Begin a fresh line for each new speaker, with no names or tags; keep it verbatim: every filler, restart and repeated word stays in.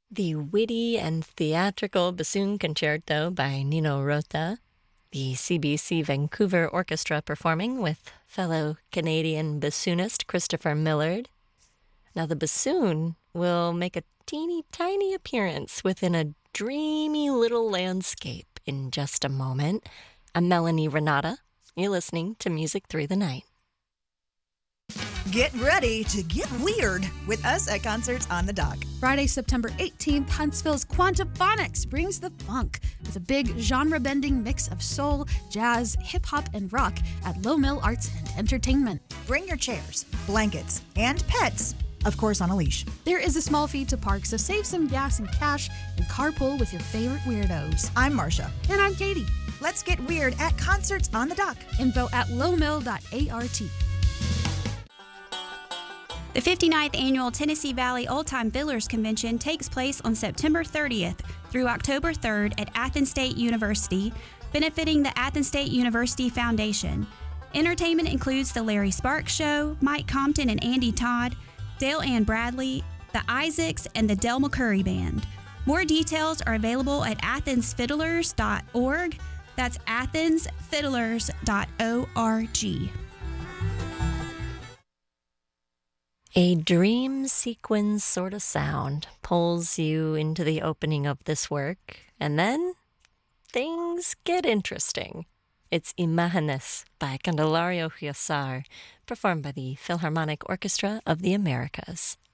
The witty and theatrical bassoon concerto by Nino Rota, the C B C Vancouver Orchestra performing with fellow Canadian bassoonist Christopher Millard. Now, the bassoon will make a teeny tiny appearance within a dreamy little landscape in just a moment. I'm Melanie Renata. You're listening to Music Through the Night.
Get ready to get weird with us at Concerts on the Dock.
Friday, September eighteenth, Huntsville's Quantaphonics brings the funk with a big genre-bending mix of soul, jazz, hip-hop, and rock at Low Mill Arts and Entertainment.
Bring your chairs, blankets, and pets, of course on a leash.
There is a small fee to park, so save some gas and cash and carpool with your favorite weirdos.
I'm Marcia.
And I'm Katie.
Let's get weird at Concerts on the Dock.
Info at lowmill dot art.
The fifty-ninth Annual Tennessee Valley Old Time Fiddlers Convention takes place on September thirtieth through October third at Athens State University, benefiting the Athens State University Foundation. Entertainment includes the Larry Sparks Show, Mike Compton and Andy Todd, Dale Ann Bradley, the Isaacs, and the Del McCurry Band. More details are available at athens fiddlers dot org. That's athens fiddlers dot org.
A dream sequence sort of sound pulls you into the opening of this work, and then things get interesting. It's Imágenes by Candelario Huásar, performed by the Philharmonic Orchestra of the Americas.